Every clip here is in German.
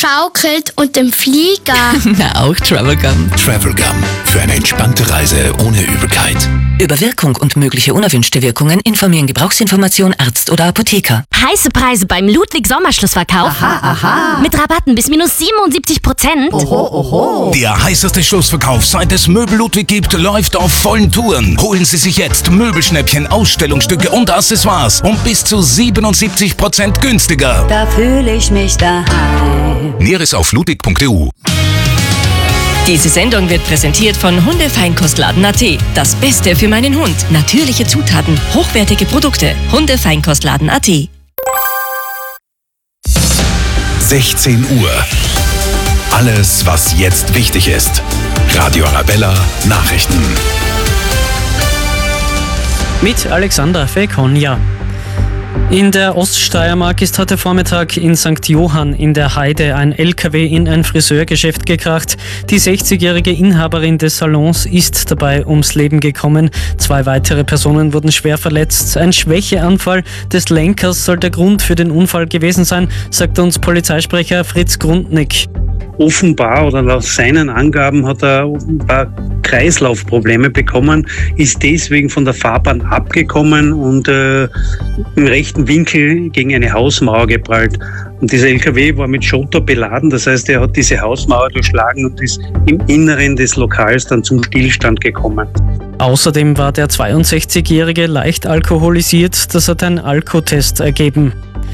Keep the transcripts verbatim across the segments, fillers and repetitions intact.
geschaukelt und im Flieger. Na, auch Travelgum. Travelgum. Für eine entspannte Reise ohne Übelkeit. Über Wirkung und mögliche unerwünschte Wirkungen informieren Gebrauchsinformation Arzt oder Apotheker. Heiße Preise beim Ludwig Sommerschlussverkauf. Aha, aha. Mit Rabatten bis minus siebenundsiebzig Prozent. Oho, oho. Der heißeste Schlussverkauf, seit es Möbel Ludwig gibt, läuft auf vollen Touren. Holen Sie sich jetzt Möbelschnäppchen, Ausstellungsstücke und Accessoires um bis zu siebenundsiebzig Prozent günstiger. Da fühle ich mich daheim. Näheres auf ludwig punkt e u. Diese Sendung wird präsentiert von Hundefeinkostladen punkt at. Das Beste für meinen Hund. Natürliche Zutaten, hochwertige Produkte. Hundefeinkostladen punkt at. sechzehn Uhr. Alles, was jetzt wichtig ist. Radio Arabella Nachrichten. Mit Alexander Fekonja. In der Oststeiermark ist heute Vormittag in Sankt Johann in der Heide ein L K W in ein Friseurgeschäft gekracht. Die sechzigjährige Inhaberin des Salons ist dabei ums Leben gekommen. Zwei weitere Personen wurden schwer verletzt. Ein Schwächeanfall des Lenkers soll der Grund für den Unfall gewesen sein, sagt uns Polizeisprecher Fritz Grundnick. Offenbar oder nach seinen Angaben hat er ein paar Kreislaufprobleme bekommen, ist deswegen von der Fahrbahn abgekommen und äh, im rechten Winkel gegen eine Hausmauer geprallt. Und dieser L K W war mit Schotter beladen, das heißt, er hat diese Hausmauer durchschlagen und ist im Inneren des Lokals dann zum Stillstand gekommen. Außerdem war der zweiundsechzigjährige leicht alkoholisiert, das hat ein Alkotest ergeben.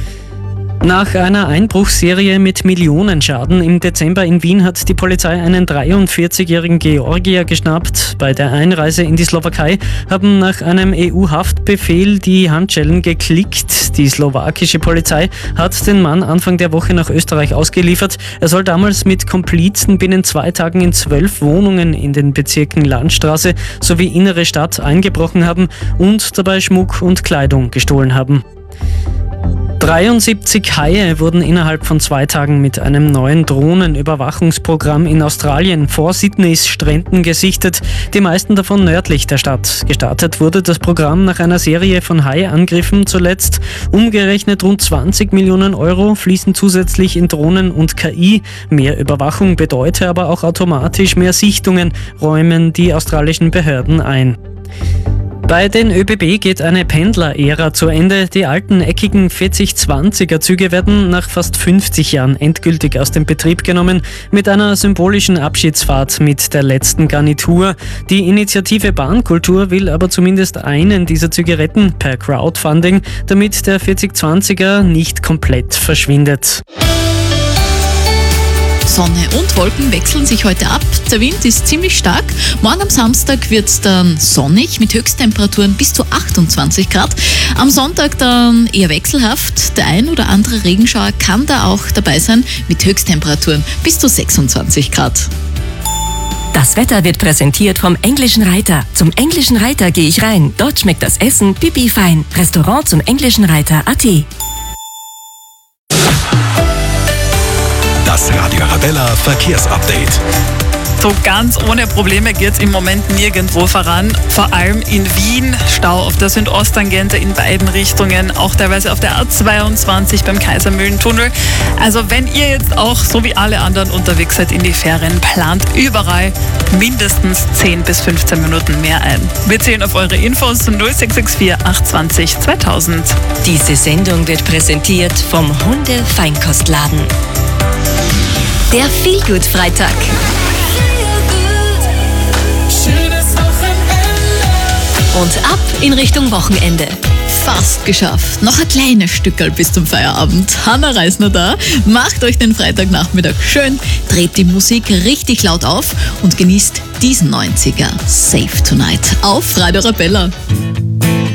Nach einer Einbruchsserie mit Millionenschaden im Dezember in Wien hat die Polizei einen dreiundvierzigjährigen Georgier geschnappt. Bei der Einreise in die Slowakei haben nach einem E U-Haftbefehl die Handschellen geklickt. Die slowakische Polizei hat den Mann Anfang der Woche nach Österreich ausgeliefert. Er soll damals mit Komplizen binnen zwei Tagen in zwölf Wohnungen in den Bezirken Landstraße sowie Innere Stadt eingebrochen haben und dabei Schmuck und Kleidung gestohlen haben. dreiundsiebzig Haie wurden innerhalb von zwei Tagen mit einem neuen Drohnenüberwachungsprogramm in Australien vor Sydneys Stränden gesichtet, die meisten davon nördlich der Stadt. Gestartet wurde das Programm nach einer Serie von Haiangriffen zuletzt. Umgerechnet rund zwanzig Millionen Euro fließen zusätzlich in Drohnen und K I. Mehr Überwachung bedeutet aber auch automatisch mehr Sichtungen, räumen die australischen Behörden ein. Bei den ÖBB geht eine Pendler-Ära zu Ende. Die alten eckigen vierzig zwanziger Züge werden nach fast fünfzig Jahren endgültig aus dem Betrieb genommen, mit einer symbolischen Abschiedsfahrt mit der letzten Garnitur. Die Initiative Bahnkultur will aber zumindest einen dieser Züge retten per Crowdfunding, damit der vierzig zwanziger nicht komplett verschwindet. Sonne und Wolken wechseln sich heute ab. Der Wind ist ziemlich stark. Morgen am Samstag wird es dann sonnig mit Höchsttemperaturen bis zu achtundzwanzig Grad. Am Sonntag dann eher wechselhaft. Der ein oder andere Regenschauer kann da auch dabei sein mit Höchsttemperaturen bis zu sechsundzwanzig Grad. Das Wetter wird präsentiert vom Englischen Reiter. Zum Englischen Reiter gehe ich rein. Dort schmeckt das Essen pipi fein. Restaurant zum Englischen Reiter punkt at. Das Radio Arabella Verkehrsupdate. So ganz ohne Probleme geht es im Moment nirgendwo voran. Vor allem in Wien, Stau auf der Südosttangente in beiden Richtungen, auch teilweise auf der A zweiundzwanzig beim Kaisermühlentunnel. Also wenn ihr jetzt auch, so wie alle anderen unterwegs seid in die Ferien, plant überall mindestens zehn bis fünfzehn Minuten mehr ein. Wir zählen auf eure Infos null sechs sechs vier acht zwei null zweitausend. Diese Sendung wird präsentiert vom Hundefeinkostladen. Der Feelgood-Freitag. Und ab in Richtung Wochenende. Fast geschafft. Noch ein kleines Stückerl bis zum Feierabend. Hanna Reisner da. Macht euch den Freitagnachmittag schön, dreht die Musik richtig laut auf und genießt diesen neunziger Save Tonight auf Radio Arabella.